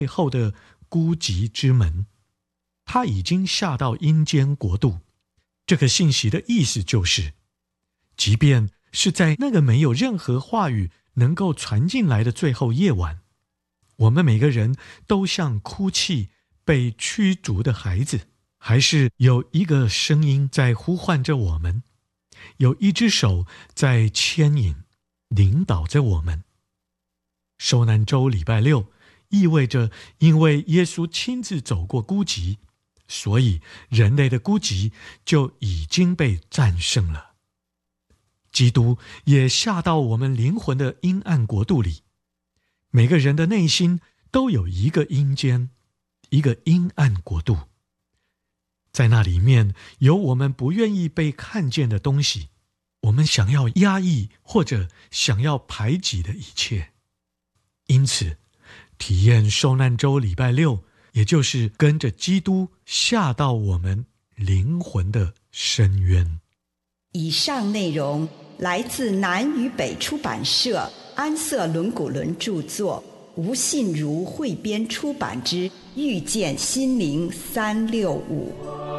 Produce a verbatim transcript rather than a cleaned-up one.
背后的孤寂之门，他已经下到阴间国度。这个信息的意思就是，即便是在那个没有任何话语能够传进来的最后夜晚，我们每个人都像哭泣被驱逐的孩子，还是有一个声音在呼唤着我们，有一只手在牵引领导着我们。受难周礼拜六意味着，因为耶稣亲自走过孤寂，所以人类的孤寂就已经被战胜了。基督也下到我们灵魂的阴暗国度里，每个人的内心都有一个阴间，一个阴暗国度，在那里面有我们不愿意被看见的东西，我们想要压抑或者想要排挤的一切。因此体验受难周礼拜六，也就是跟着基督下到我们灵魂的深渊。 以上内容来自南与北出版社安瑟伦古伦著作，吴信如汇编出版之《遇见心灵三六五》。